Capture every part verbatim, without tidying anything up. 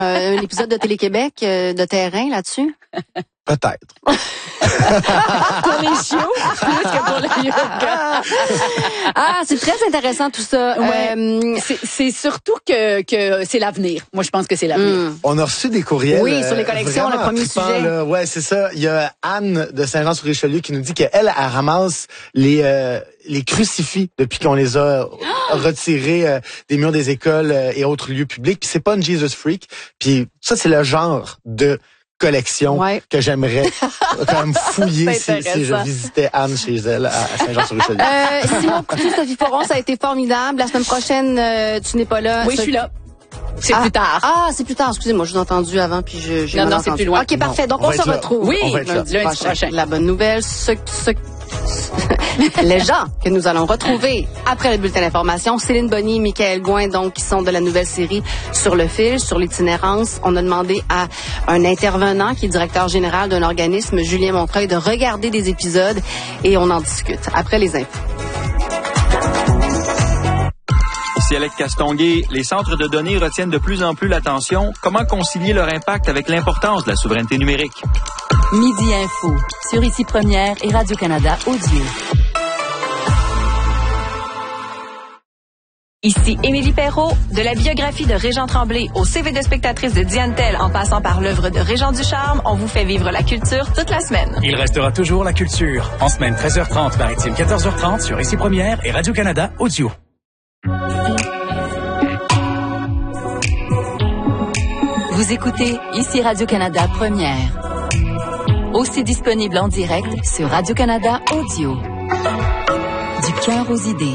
Euh, un épisode de Télé-Québec euh, de terrain là-dessus? Peut-être. Pour les chiots, plus que pour le yoga. Ah, c'est très intéressant tout ça. Ouais. Euh, c'est, c'est surtout que, que c'est l'avenir. Moi, je pense que c'est l'avenir. Mm. On a reçu des courriels. Oui, sur les collections, euh, le premier trippants, sujet. Là. Ouais, c'est ça. Il y a Anne de Saint-Jean-sur-Richelieu qui nous dit qu'elle, elle ramasse les euh, les crucifix depuis qu'on les a retirés euh, des murs des écoles euh, et autres lieux publics. Puis c'est pas une Jesus Freak. Puis ça, c'est le genre de collection ouais. que j'aimerais quand même fouiller si, si je visitais Anne chez elle à Saint-Jean-sur-Richelieu. Euh, Simon Coutu, Sophie Foron, ça a été formidable. La semaine prochaine, euh, tu n'es pas là. Oui, je suis là. C'est ah, plus tard. Ah, c'est plus tard. Excusez-moi, je vous ai entendu avant, puis je, j'ai Non, mal non, entendu. c'est plus loin. OK, parfait. Donc, on, on se retrouve. Oui, on va être lundi, là. lundi prochain. prochain. La bonne nouvelle, ce, ce, les gens que nous allons retrouver après le bulletin d'information, Céline Bonny, Michael Gouin, donc, qui sont de la nouvelle série Sur le fil, sur l'itinérance. On a demandé à un intervenant qui est directeur général d'un organisme, Julien Montreuil, de regarder des épisodes et on en discute après les infos. Ici Alex Castonguay, les centres de données retiennent de plus en plus l'attention. Comment concilier leur impact avec l'importance de la souveraineté numérique? Midi Info, sur Ici Première et Radio-Canada Audio. Ici Émilie Perrault, de la biographie de Régent Tremblay au C V de spectatrice de Diane Tell en passant par l'œuvre de Régent Ducharme, on vous fait vivre la culture toute la semaine. Il restera toujours la culture. En semaine treize heures trente, maritime quatorze heures trente sur Ici Première et Radio-Canada Audio. Vous écoutez Ici Radio-Canada Première. Aussi disponible en direct sur Radio-Canada Audio. Du cœur aux idées.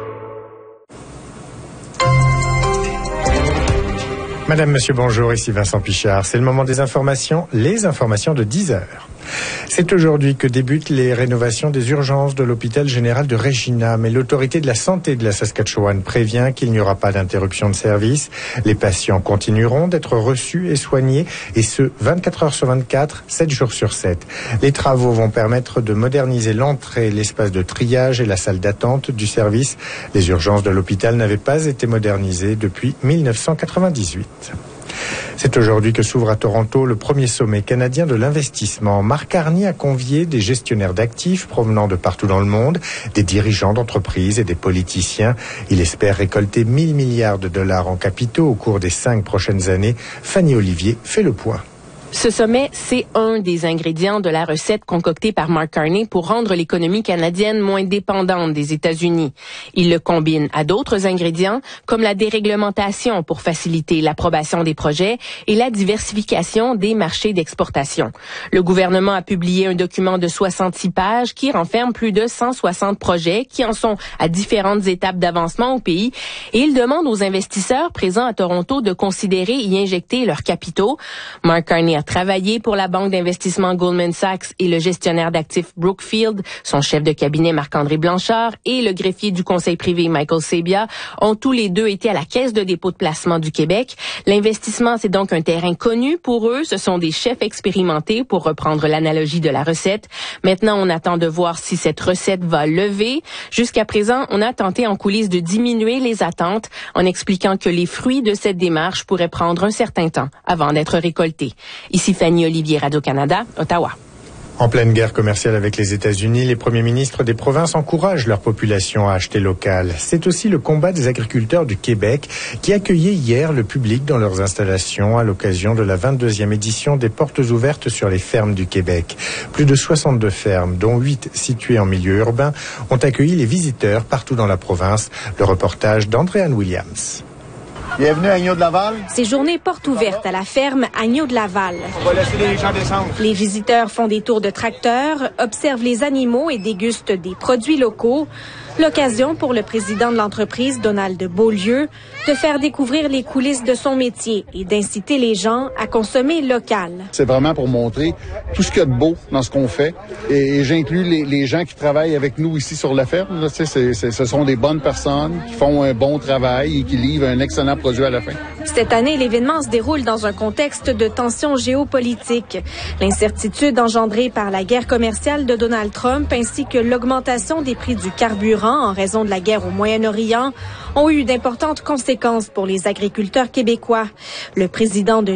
Madame, Monsieur, bonjour, ici Vincent Pichard. C'est le moment des informations, les informations de dix heures. C'est aujourd'hui que débutent les rénovations des urgences de l'hôpital général de Regina, mais l'autorité de la santé de la Saskatchewan prévient qu'il n'y aura pas d'interruption de service. Les patients continueront d'être reçus et soignés, et ce, vingt-quatre heures sur vingt-quatre, sept jours sur sept. Les travaux vont permettre de moderniser l'entrée, l'espace de triage et la salle d'attente du service. Les urgences de l'hôpital n'avaient pas été modernisées depuis mille neuf cent quatre-vingt-dix-huit. C'est aujourd'hui que s'ouvre à Toronto le premier sommet canadien de l'investissement. Marc Carney a convié des gestionnaires d'actifs provenant de partout dans le monde, des dirigeants d'entreprises et des politiciens. Il espère récolter mille milliards de dollars en capitaux au cours des cinq prochaines années. Fanny Olivier fait le point. Ce sommet, c'est un des ingrédients de la recette concoctée par Mark Carney pour rendre l'économie canadienne moins dépendante des États-Unis. Il le combine à d'autres ingrédients, comme la déréglementation pour faciliter l'approbation des projets et la diversification des marchés d'exportation. Le gouvernement a publié un document de soixante-six pages qui renferme plus de cent soixante projets qui en sont à différentes étapes d'avancement au pays et il demande aux investisseurs présents à Toronto de considérer y injecter leurs capitaux. Mark Carney a travaillé pour la banque d'investissement Goldman Sachs et le gestionnaire d'actifs Brookfield. Son chef de cabinet Marc-André Blanchard et le greffier du conseil privé Michael Sabia ont tous les deux été à la Caisse de dépôt de placement du Québec. L'investissement, c'est donc un terrain connu pour eux. Ce sont des chefs expérimentés pour reprendre l'analogie de la recette. Maintenant, on attend de voir si cette recette va lever. Jusqu'à présent, on a tenté en coulisses de diminuer les attentes en expliquant que les fruits de cette démarche pourraient prendre un certain temps avant d'être récoltés. Ici Fanny Olivier, Radio-Canada, Ottawa. En pleine guerre commerciale avec les États-Unis, les premiers ministres des provinces encouragent leur population à acheter local. C'est aussi le combat des agriculteurs du Québec qui accueillaient hier le public dans leurs installations à l'occasion de la vingt-deuxième édition des Portes ouvertes sur les fermes du Québec. Plus de soixante-deux fermes, dont huit situées en milieu urbain, ont accueilli les visiteurs partout dans la province. Le reportage d'Andréanne Williams. Bienvenue à Agneau de Laval. Ces journées portes ouvertes à la ferme Agneau de Laval. On va laisser les gens descendre. Les visiteurs font des tours de tracteurs, observent les animaux et dégustent des produits locaux. L'occasion pour le président de l'entreprise, Donald Beaulieu, de faire découvrir les coulisses de son métier et d'inciter les gens à consommer local. C'est vraiment pour montrer tout ce qu'il y a de beau dans ce qu'on fait. Et, et j'inclus les, les gens qui travaillent avec nous ici sur la ferme. Là, c'est, c'est, ce sont des bonnes personnes qui font un bon travail et qui livrent un excellent produit à la fin. Cette année, l'événement se déroule dans un contexte de tension géopolitique. L'incertitude engendrée par la guerre commerciale de Donald Trump ainsi que l'augmentation des prix du carburant en raison de la guerre au Moyen-Orient ont eu d'importantes conséquences pour les agriculteurs québécois. Le président de